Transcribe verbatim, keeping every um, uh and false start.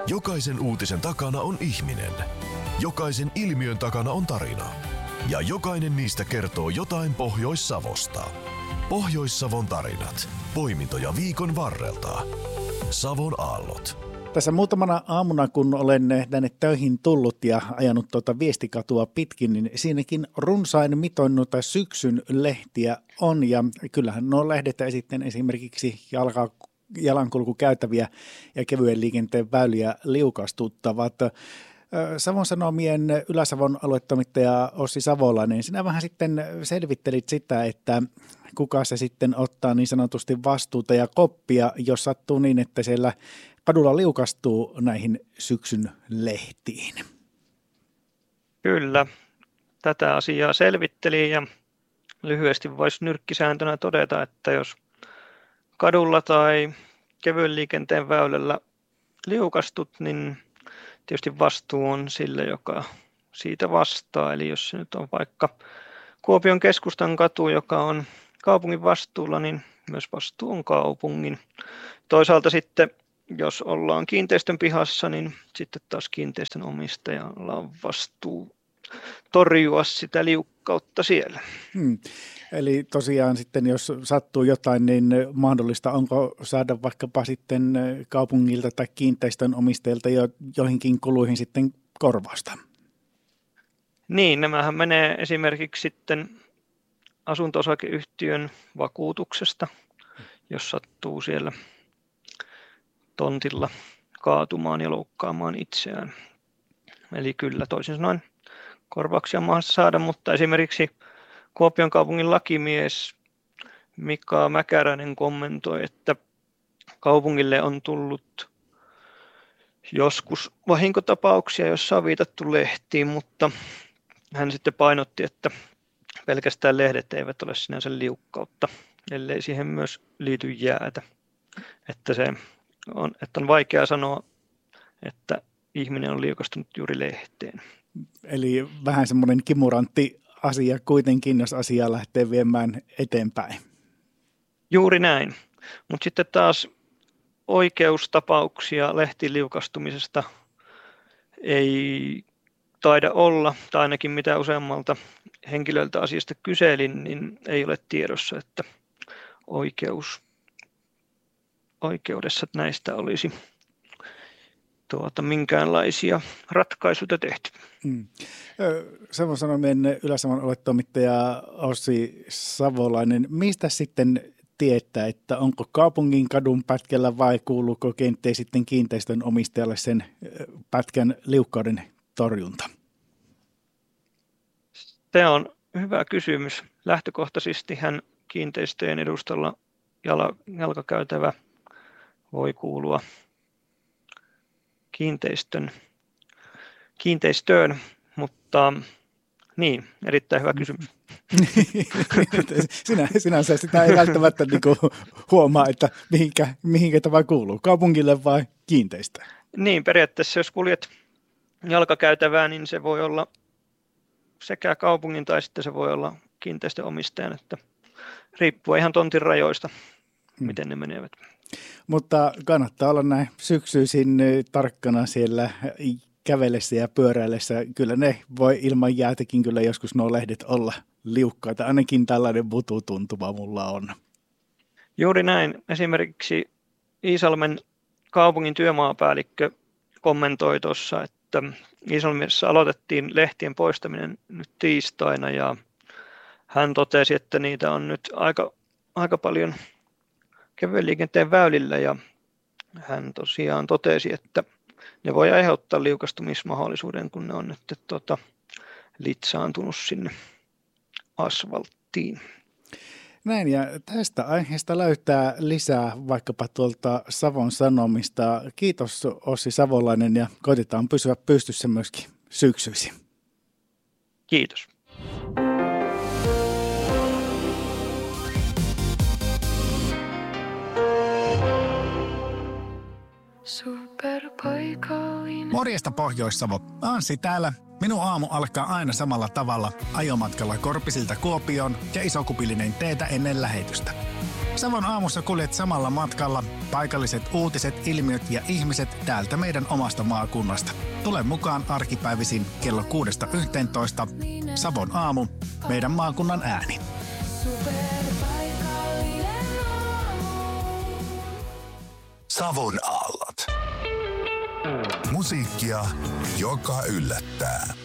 Jokaisen uutisen takana on ihminen. Jokaisen ilmiön takana on tarina. Ja jokainen niistä kertoo jotain Pohjois-Savosta. Pohjois-Savon tarinat. Poimintoja viikon varrelta. Savon aallot. Tässä muutamana aamuna, kun olen tänne töihin tullut ja ajanut tuota Viestikatua pitkin, niin siinäkin runsain mitoin noita syksyn lehtiä on. Ja kyllähän nuo lehdet sitten esimerkiksi jalka, jalankulkukäytäviä ja kevyen liikenteen väyliä liukastuttavat. Savon Sanomien Ylä-Savon aluetoimittaja Ossi Savolainen, sinä vähän sitten selvittelit sitä, että kuka se sitten ottaa niin sanotusti vastuuta ja koppia, jos sattuu niin, että siellä kadulla liukastuu näihin syksyn lehtiin. Kyllä, tätä asiaa selvittelin ja lyhyesti voisi nyrkkisääntönä todeta, että jos kadulla tai kevyen liikenteen väylällä liukastut, niin tietysti vastuu on sille, joka siitä vastaa. Eli jos se nyt on vaikka Kuopion keskustan katu, joka on kaupungin vastuulla, niin myös vastuu on kaupungin. Toisaalta sitten, jos ollaan kiinteistön pihassa, niin sitten taas kiinteistön omistajalla on vastuu torjua sitä liukkautta siellä. Hmm. Eli tosiaan sitten, jos sattuu jotain, niin mahdollista onko saada vaikkapa sitten kaupungilta tai kiinteistön omistajilta jo joihinkin kuluihin sitten korvausta? Niin, nämähän menee esimerkiksi sitten asunto-osakeyhtiön vakuutuksesta, jos sattuu siellä tontilla kaatumaan ja loukkaamaan itseään. Eli kyllä toisin sanoen korvauksia on mahdollista saada, mutta esimerkiksi Kuopion kaupungin lakimies Mika Mäkäräinen kommentoi, että kaupungille on tullut joskus vahinkotapauksia, joissa on viitattu lehtiin, mutta hän sitten painotti, että pelkästään lehdet eivät ole sinänsä liukkautta, ellei siihen myös liity jäätä. Että, se on, että on vaikea sanoa, että ihminen on liukastunut juuri lehteen. Eli vähän semmoinen kimurantti asia kuitenkin, jos asiaa lähtee viemään eteenpäin. Juuri näin. Mutta sitten taas oikeustapauksia lehtiliukastumisesta ei taida olla, tai ainakin mitä useammalta henkilöltä asiasta kyselin, niin ei ole tiedossa, että oikeus, oikeudessa näistä olisi tuota, minkäänlaisia ratkaisuja tehty. Hmm. Savon Sanomien Ylä-Savon aluetoimittaja Ossi Savolainen, mistä sitten tietää, että onko kaupungin kadun pätkällä vai kuuluuko kenties sitten kiinteistön omistajalle sen pätkän liukkauden torjunta? Se on hyvä kysymys. Lähtökohtaisesti hän kiinteistöjen edustalla jalkakäytävä voi kuulua kiinteistön, kiinteistöön, mutta niin, erittäin hyvä kysymys. Sinä, sinänsä sitä ei välttämättä niinku huomaa, että mihinkä, mihinkä tämä kuuluu, kaupungille vai kiinteistöön? Niin, periaatteessa jos kuljet jalkakäytävää, niin se voi olla sekä kaupungin tai sitten se voi olla kiinteistöomistajan, että riippuu ihan tontin rajoista, hmm. miten ne menevät. Mutta kannattaa olla näin syksyisin tarkkana siellä kävellessä ja pyöräillessä. Kyllä ne voi ilman jäätäkin kyllä joskus nuo lehdet olla liukkaita. Ainakin tällainen bututuntuma mulla on. Juuri näin. Esimerkiksi Iisalmen kaupungin työmaapäällikkö kommentoi tuossa, että Iisalmessa aloitettiin lehtien poistaminen nyt tiistaina ja hän totesi, että niitä on nyt aika, aika paljon kevyen liikenteen väylillä ja hän tosiaan totesi, että ne voi aiheuttaa liukastumismahdollisuuden, kun ne on nyt tuota, litsaantunut sinne asfalttiin. Näin, ja tästä aiheesta löytää lisää vaikkapa tuolta Savon Sanomista. Kiitos Ossi Savolainen ja koitetaan pysyä pystyssä myöskin syksyisin. Kiitos. Morjesta Pohjois-Savo. Anssi täällä. Minun aamu alkaa aina samalla tavalla ajomatkalla Korpisilta Kuopioon ja isokupillinen teetä ennen lähetystä. Savon aamussa kuljet samalla matkalla. Paikalliset uutiset, ilmiöt ja ihmiset täältä meidän omasta maakunnasta. Tule mukaan arkipäivisin kello kuudesta yhteentoista. Savon aamu, meidän maakunnan ääni. Savon aallot. Musiikkia, joka yllättää.